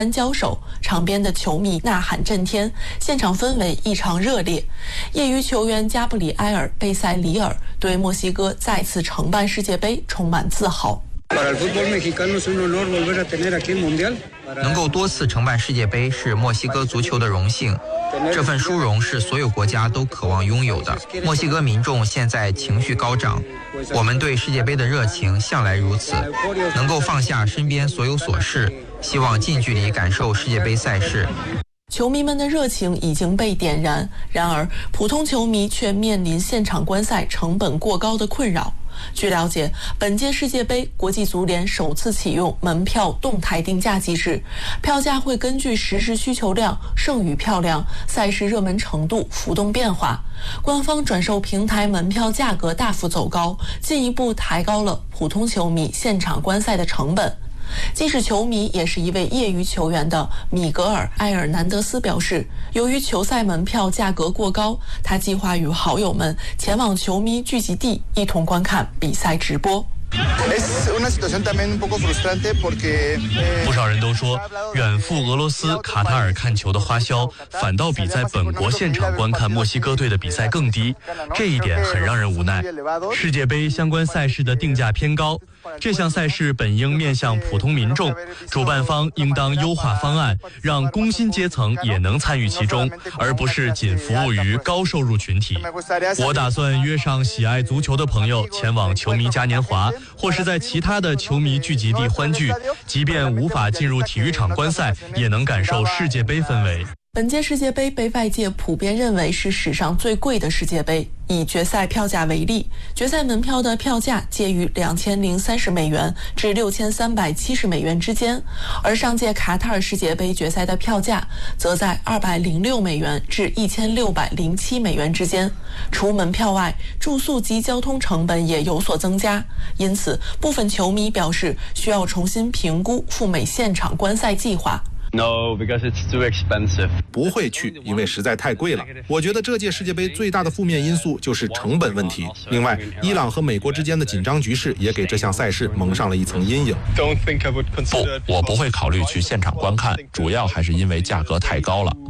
交手，场边的球迷呐喊震天，现场氛围异常热烈。业余球员加布里埃尔·贝塞里尔对墨西哥再次承办世界杯充满自豪。 能够多次承办世界杯是墨西哥足球的荣幸，这份殊荣是所有国家都渴望拥有的。墨西哥民众现在情绪高涨，我们对世界杯的热情向来如此，能够放下身边所有琐事，希望近距离感受世界杯赛事。 球迷们的热情已经被点燃，然而普通球迷却面临现场观赛成本过高的困扰。据了解，本届世界杯国际足联首次启用门票动态定价机制，票价会根据实时需求量、剩余票量、赛事热门程度浮动变化。官方转售平台门票价格大幅走高，进一步抬高了普通球迷现场观赛的成本。即使球迷也是一位业余球员的米格尔·埃尔南德斯表示，由于球赛门票价格过高，他计划与好友们前往球迷聚集地一同观看比赛直播。 不少人都说，远赴俄罗斯卡塔尔看球的花销，反倒比在本国现场观看墨西哥队的比赛更低，这一点很让人无奈。世界杯相关赛事的定价偏高，这项赛事本应面向普通民众，主办方应当优化方案，让工薪阶层也能参与其中，而不是仅服务于高收入群体。我打算约上喜爱足球的朋友前往球迷嘉年华，或是在其他的球迷聚集地欢聚，即便无法进入体育场观赛，也能感受世界杯氛围。 本届世界杯被外界普遍认为是史上最贵的世界杯。以决赛票价为例，决赛门票的票价介于2030美元至6370美元之间，而上届卡塔尔世界杯决赛的票价则在206美元至1607美元之间。除门票外，住宿及交通成本也有所增加，因此部分球迷表示需要重新评估赴美现场观赛计划。 No, because it's too expensive. 不会去，因为实在太贵了。我觉得这届世界杯最大的负面因素就是成本问题。另外，伊朗和美国之间的紧张局势也给这项赛事蒙上了一层阴影。 不，我不会考虑去现场观看，主要还是因为价格太高了。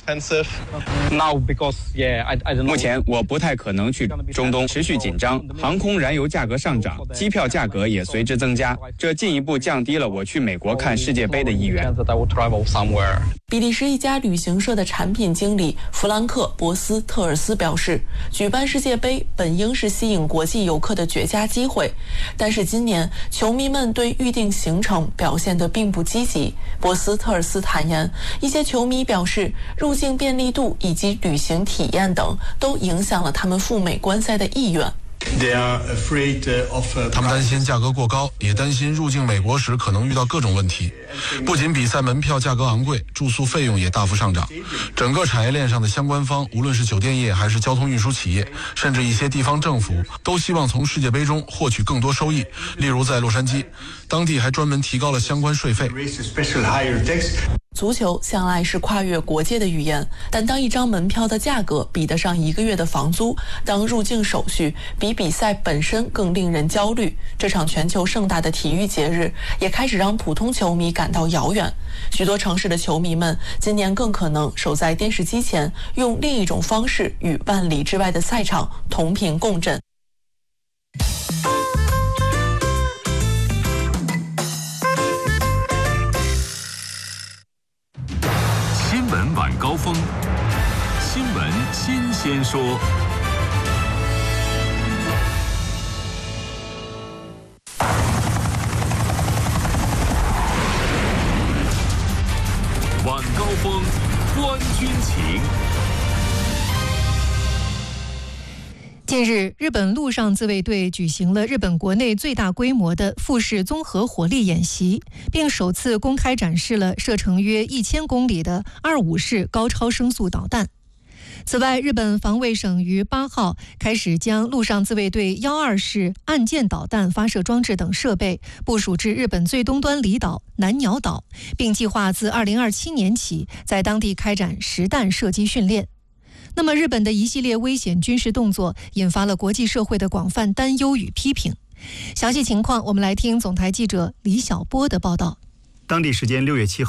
目前我不太可能去中东，持续紧张，航空燃油价格上涨，机票价格也随之增加，这进一步降低了我去美国看世界杯的意愿。 比利时一家旅行社的产品经理弗兰克·博斯特尔斯表示，举办世界杯本应是吸引国际游客的绝佳机会，但是今年球迷们对预定行程表现得并不积极。博斯特尔斯坦言，一些球迷表示入境便利度以及旅行体验等都影响了他们赴美观赛的意愿。 他们担心价格过高，也担心入境美国时可能遇到各种问题。不仅比赛门票价格昂贵，住宿费用也大幅上涨。整个产业链上的相关方，无论是酒店业还是交通运输企业，甚至一些地方政府，都希望从世界杯中获取更多收益。例如在洛杉矶，当地还专门提高了相关税费。 足球向来是跨越国界的语言，但当一张门票的价格比得上1个月的房租，当入境手续比比赛本身更令人焦虑，这场全球盛大的体育节日也开始让普通球迷感到遥远。许多城市的球迷们今年更可能守在电视机前，用另一种方式与万里之外的赛场同频共振。 新闻晚高峰，新闻新鲜说。晚高峰，观军情。 近日，日本陆上自卫队举行了日本国内最大规模的富士综合火力演习，并首次公开展示了射程约1000公里的25式高超声速导弹。此外，日本防卫省于8号开始将陆上自卫队12式岸舰导弹发射装置等设备部署至日本最东端离岛南鸟岛，并计划自2027年起在当地开展实弹射击训练。那么，日本的一系列危险军事动作引发了国际社会的广泛担忧与批评。详细情况，我们来听总台记者李晓波的报道。 当地时间6月7号，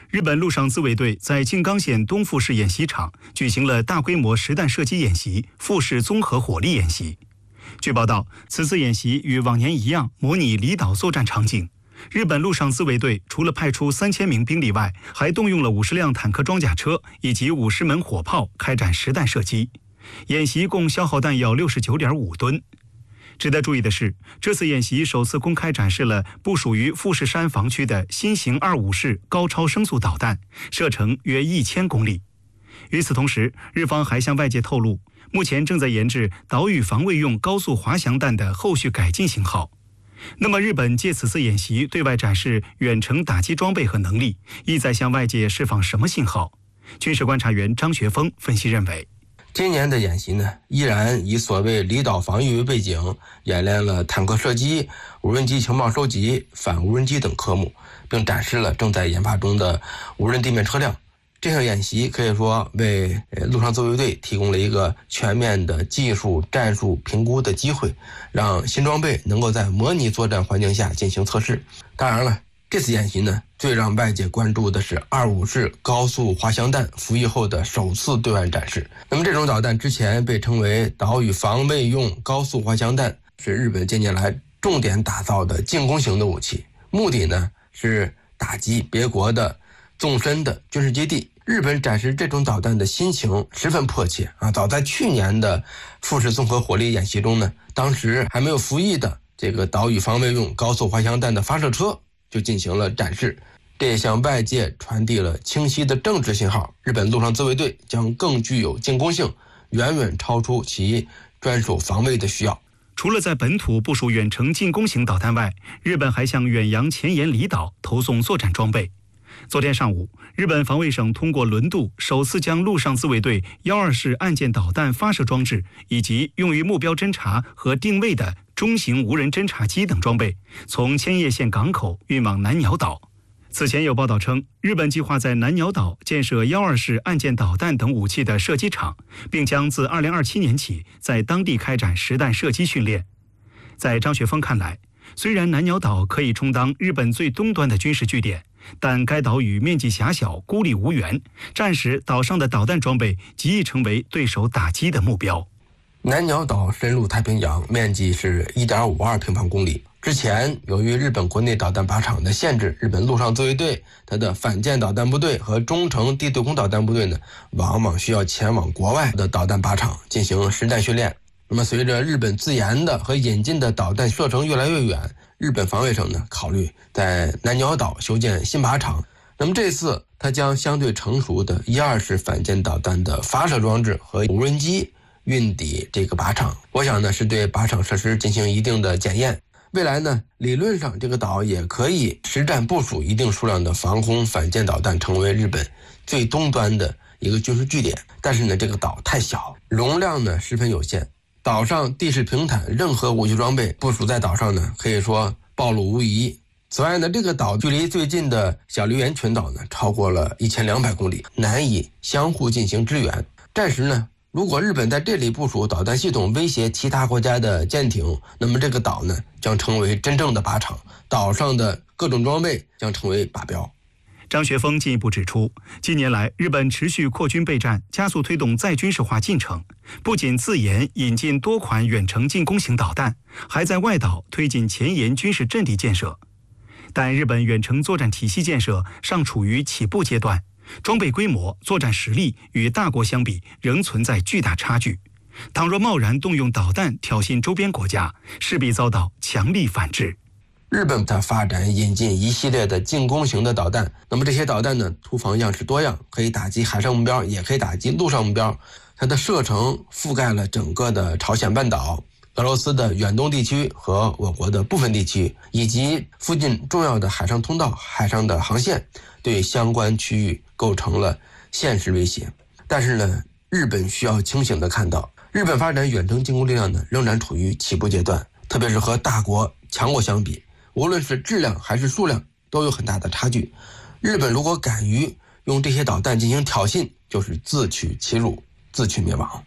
日本陆上自卫队在静冈县东富市演习场举行了大规模实弹射击演习富士综合火力演习。据报道，此次演习与往年一样，模拟离岛作战场景。日本陆上自卫队除了派出3000名兵力外，还动用了50辆坦克装甲车以及50门火炮开展实弹射击。演习共消耗弹药69.5吨。值得注意的是，这次演习首次公开展示了部署于富士山防区的新型25式高超声速导弹，射程约1000公里。与此同时，日方还向外界透露，目前正在研制岛屿防卫用高速滑翔弹的后续改进型号。那么日本借此次演习对外展示远程打击装备和能力，意在向外界释放什么信号？军事观察员张学峰分析认为， 今年的演习呢，依然以所谓离岛防御为背景，演练了坦克射击、无人机情报收集、反无人机等科目，并展示了正在研发中的无人地面车辆。这项演习可以说为陆上自卫队提供了一个全面的技术战术评估的机会，让新装备能够在模拟作战环境下进行测试。当然了，这次演习呢，最让外界关注的是25式高速滑翔弹服役后的首次对外展示。那么这种导弹之前被称为岛屿防卫用高速滑翔弹，是日本近年来重点打造的进攻型的武器，目的呢是打击别国的纵深的军事基地。日本展示这种导弹的心情十分迫切啊！早在去年的富士综合火力演习中呢，当时还没有服役的这个岛屿防卫用高速滑翔弹的发射车就进行了展示，这也向外界传递了清晰的政治信号：日本陆上自卫队将更具有进攻性，远远超出其专属防卫的需要。 除了在本土部署远程进攻型导弹外，日本还向远洋前沿离岛投送作战装备。昨天上午，日本防卫省通过轮渡首次将陆上自卫队12式岸舰导弹发射装置以及用于目标侦察和定位的中型无人侦察机等装备从千叶县港口运往南鸟岛。此前有报道称，日本计划在南鸟岛建设12式岸舰导弹等武器的射击场，并将自2027年起在当地开展实弹射击训练。在张学峰看来，虽然南鸟岛可以充当日本最东端的军事据点，但该岛屿面积狭小，孤立无援，战时岛上的导弹装备极易成为对手打击的目标。 南鸟岛深入太平洋，面积是 1.52 平方公里。之前由于日本国内导弹靶场的限制，日本陆上自卫队它的反舰导弹部队和中程地对空导弹部队呢，往往需要前往国外的导弹靶场进行实战训练。那么随着日本自研的和引进的导弹射程越来越远，日本防卫省呢考虑在南鸟岛修建新靶场。那么这次它将相对成熟的12式反舰导弹的发射装置和无人机运抵这个靶场，我想呢是对靶场设施进行一定的检验。未来呢，理论上这个岛也可以实战部署一定数量的防空反舰导弹，成为日本最东端的一个军事据点。但是呢，这个岛太小，容量呢十分有限。岛上地势平坦，任何武器装备部署在岛上呢，可以说暴露无遗。此外呢，这个岛距离最近的小笠原群岛呢，超过了1200公里，难以相互进行支援。战时呢，如果日本在这里部署导弹系统威胁其他国家的舰艇，那么这个岛呢，将成为真正的靶场，岛上的各种装备将成为靶标。 张学峰进一步指出，近年来日本持续扩军备战，加速推动再军事化进程，不仅自研引进多款远程进攻型导弹，还在外岛推进前沿军事阵地建设。但日本远程作战体系建设尚处于起步阶段，装备规模、作战实力与大国相比仍存在巨大差距。倘若贸然动用导弹挑衅周边国家，势必遭到强力反制。 日本它发展引进一系列的进攻型的导弹，那么这些导弹呢，突防样式多样，可以打击海上目标，也可以打击陆上目标。它的射程覆盖了整个的朝鲜半岛、俄罗斯的远东地区和我国的部分地区，以及附近重要的海上通道、海上的航线，对相关区域构成了现实威胁。但是呢，日本需要清醒地看到，日本发展远程进攻力量呢，仍然处于起步阶段，特别是和大国、强国相比，无论是质量还是数量都有很大的差距。日本如果敢于用这些导弹进行挑衅，就是自取其辱，自取灭亡。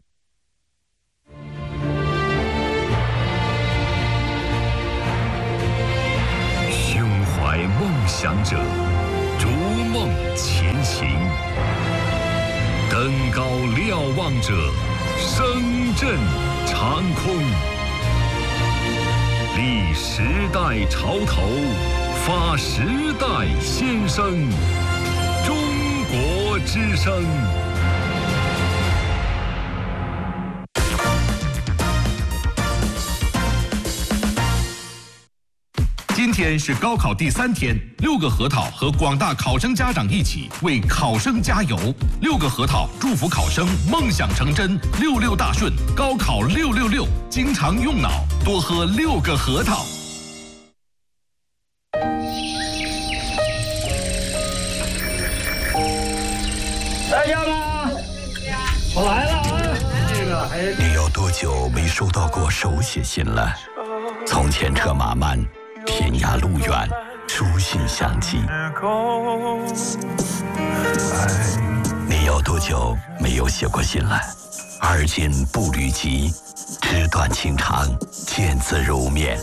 胸怀梦想者，逐望前行。登高瞭望者，声震长空。立时代潮头，发时代先声。中国之声。 今天是高考第3天，6个核桃和广大考生家长一起为考生加油。6个核桃祝福考生梦想成真，66大顺，高考666，经常用脑，多喝6个核桃。 大家吧，我来了啊！这个还你有多久没收到过手写信了？从前车马慢，天涯路远，书信相寄。你有多久没有写过信了？而今步履急，纸短情长，见字如面。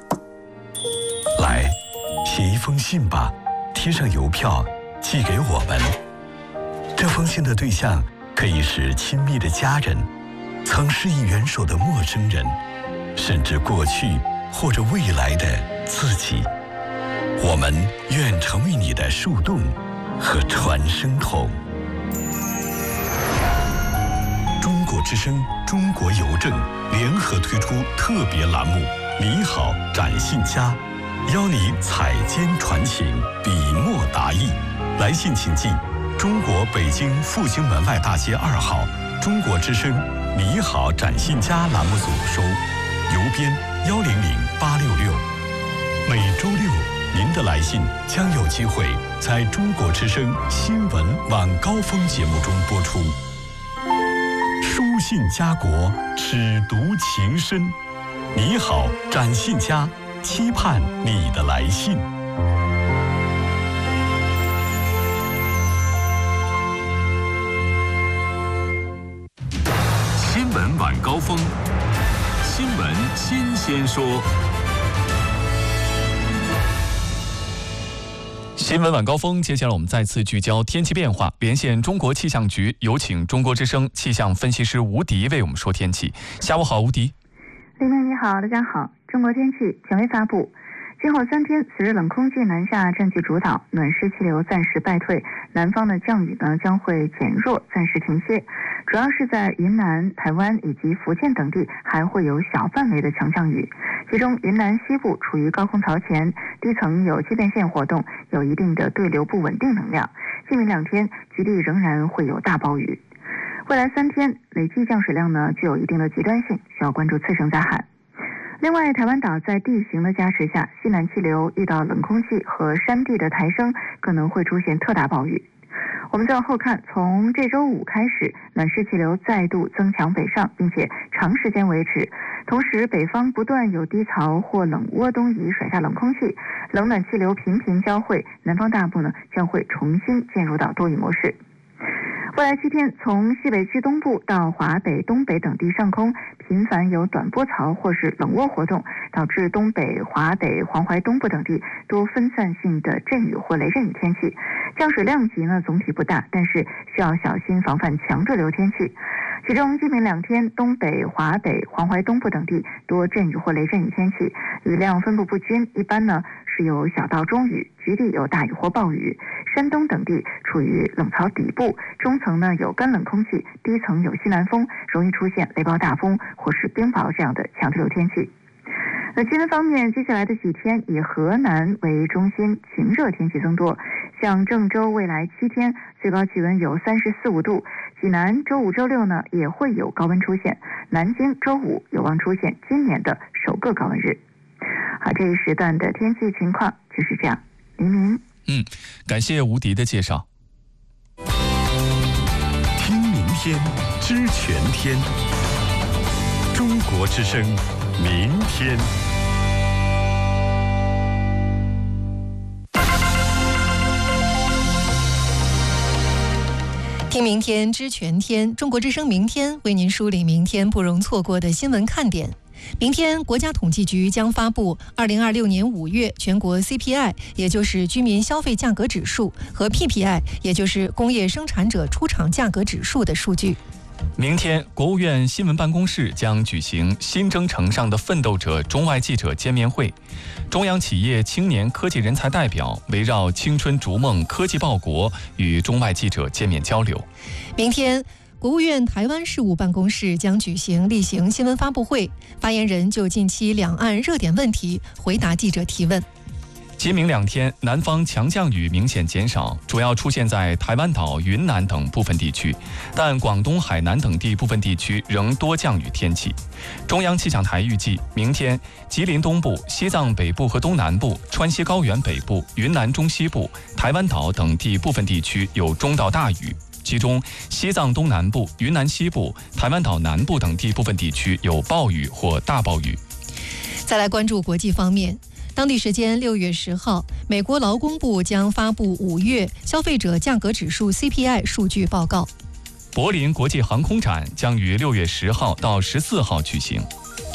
来，写一封信吧，贴上邮票，寄给我们。这封信的对象可以是亲密的家人，曾施以援手的陌生人，甚至过去或者未来的自己。我们愿成为你的树洞和传声筒。中国之声、中国邮政联合推出特别栏目“你好，展信佳”，邀你采笺传情，笔墨达意。来信请寄中国北京复兴门外大街2号中国之声“你好，展信佳”栏目组收，邮编100866。每周六，您的来信将有机会在中国之声新闻晚高峰节目中播出。书信家国，尺读情深。你好，展信佳，期盼你的来信。 新闻晚高峰，新闻新鲜说。 新闻晚高峰，接下来我们再次聚焦天气变化，连线中国气象局，有请中国之声气象分析师吴迪为我们说天气。下午好，吴迪。 李明你好，大家好。中国天气权威发布，今后3天，此日冷空气南下占据主导，暖湿气流暂时败退，南方的降雨呢将会减弱，暂时停歇。主要是在云南、台湾以及福建等地还会有小范围的强降雨，其中云南西部处于高空槽前，低层有气变线活动，有一定的对流不稳定能量。今明2天局地仍然会有大暴雨。未来3天累计降水量呢具有一定的极端性，需要关注次生灾害。另外，台湾岛在地形的加持下，西南气流遇到冷空气和山地的抬升，可能会出现特大暴雨。我们再往后看，从这周5开始，暖湿气流再度增强北上，并且长时间维持。同时，北方不断有低槽或冷涡东移甩下冷空气，冷暖气流频频交汇，南方大部呢将会重新进入到多雨模式。未来7天，从西北区东部到华北、东北等地上空，频繁有短波槽或是冷涡活动，导致东北、华北、黄淮东部等地多分散性的阵雨或雷阵雨天气。降水量级呢总体不大，但是需要小心防范强对流天气。其中今明2天，东北、华北、黄淮东部等地多阵雨或雷阵雨天气，雨量分布不均，一般呢是有小到中雨，局地有大雨或暴雨。山东等地处于冷槽底部，中层呢有干冷空气，低层有西南风，容易出现雷暴大风或是冰雹这样的强对流天气。那气温方面，接下来的几天以河南为中心，晴热天气增多。像郑州未来7天最高气温有34、5度，济南周5、周6呢也会有高温出现，南京周5有望出现今年的首个高温日。好，这一时段的天气情况就是这样。黎明。 感谢吴迪的介绍。 听明天，知全天。中国之声，明天。 听明天，知全天。中国之声明天为您梳理明天不容错过的新闻看点。 明天，国家统计局将发布2026年5月全国 CPI， 也就是居民消费价格指数，和 PPI， 也就是工业生产者出厂价格指数的数据。 明天，国务院新闻办公室将举行新征程上的奋斗者中外记者见面会，中央企业青年科技人才代表围绕青春逐梦科技报国与中外记者见面交流。 明天，国务院台湾事务办公室将举行例行新闻发布会，发言人就近期两岸热点问题回答记者提问。 今明两天，南方强降雨明显减少，主要出现在台湾岛、云南等部分地区，但广东、海南等地部分地区仍多降雨天气。中央气象台预计，明天吉林东部、西藏北部和东南部、川西高原北部、云南中西部、台湾岛等地部分地区有中到大雨，其中西藏东南部、云南西部、台湾岛南部等地部分地区有暴雨或大暴雨。 再来关注国际方面。当地时间6月10号，美国劳工部将发布5月消费者价格指数 CPI 数据报告。 柏林国际航空展将于6月10号到14号举行。